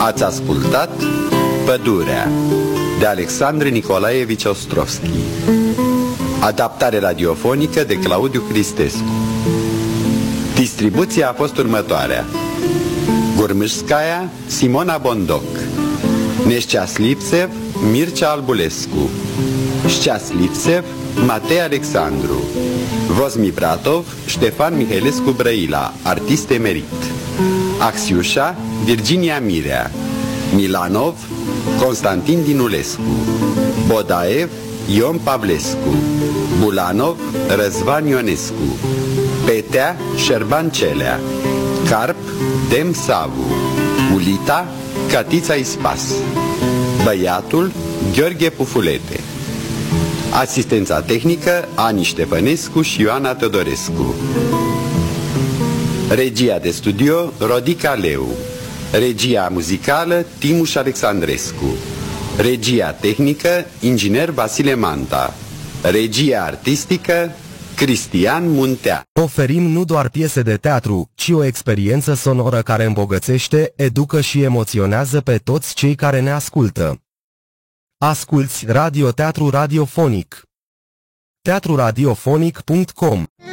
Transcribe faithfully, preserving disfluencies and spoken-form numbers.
Ați ascultat Pădurea de Alexandru Nicolaevici Ostrovski. Adaptare radiofonică de Claudiu Cristescu. Distribuția a fost următoarea: Gurmâșskaya, Simona Bondoc, Neșceaslipsev, Mircea Albulescu, Șceaslipsev, Matei Alexandru, Vosmi Bratov, Ștefan Mihailescu Brăila, artist emerit, Axiușa, Virginia Mirea, Milanov, Constantin Dinulescu, Bodaev, Ion Pavlescu, Bulanov, Răzvan Ionescu, Petea, Șerban Celea, Carp, Dem Savu, Ulita, Catița Ispas, Băiatul, Gheorghe Pufulete. Asistența tehnică, Ani Ștefănescu și Ioana Teodorescu. Regia de studio, Rodica Leu. Regia muzicală, Timuș Alexandrescu. Regia tehnică, inginer Vasile Manta. Regia artistică, Cristian Muntea. Oferim nu doar piese de teatru, ci o experiență sonoră care îmbogățește, educă și emoționează pe toți cei care ne ascultă. Asculți radioteatru radiofonic. teatru radiofonic punct com